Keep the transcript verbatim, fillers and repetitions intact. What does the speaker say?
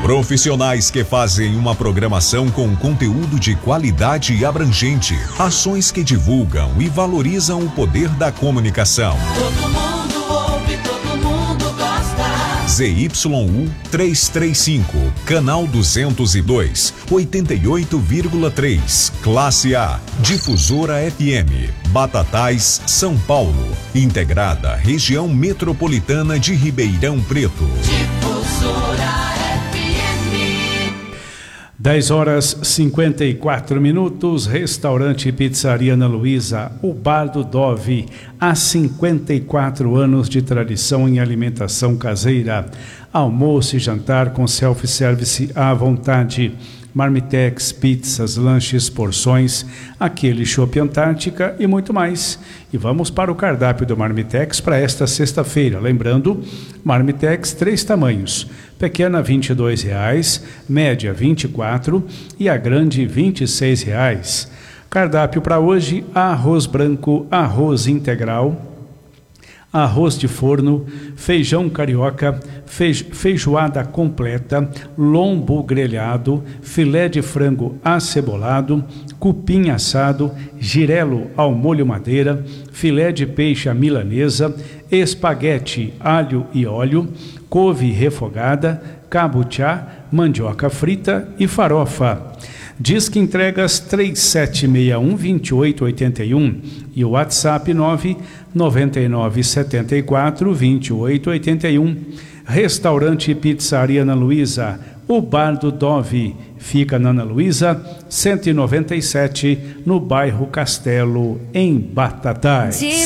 Profissionais que fazem uma programação com conteúdo de qualidade e abrangente. Ações que divulgam e valorizam o poder da comunicação. Todo mundo ouve, todo mundo gosta. Z Y U trezentos e trinta e cinco, canal duzentos e dois, oitenta e oito vírgula três, classe A, Difusora F M, Batatais, São Paulo, integrada região metropolitana de Ribeirão Preto. Difusora dez horas e cinquenta e quatro minutos, restaurante e pizzaria Ana Luísa, o Bar do Dove, há cinquenta e quatro anos de tradição em alimentação caseira, almoço e jantar com self-service à vontade, marmitex, pizzas, lanches, porções, aquele chopp Antártica e muito mais. E vamos para o cardápio do Marmitex para esta sexta-feira. Lembrando, Marmitex três tamanhos, pequena vinte e dois reais, média vinte e quatro e a grande vinte e seis reais. Cardápio para hoje: arroz branco, arroz integral, arroz de forno, feijão carioca, feijo, feijoada completa, lombo grelhado, filé de frango acebolado, cupim assado, girelo ao molho madeira, filé de peixe à milanesa, espaguete, alho e óleo, couve refogada, cabuchá, mandioca frita e farofa. Disque entregas três sete seis um, dois oito oito um e o WhatsApp nove nove nove sete quatro, dois oito oito um. Restaurante e pizzaria Ana Luísa, o Bar do Dove, fica na Ana Luísa cento e noventa e sete, no bairro Castelo, em Batatais.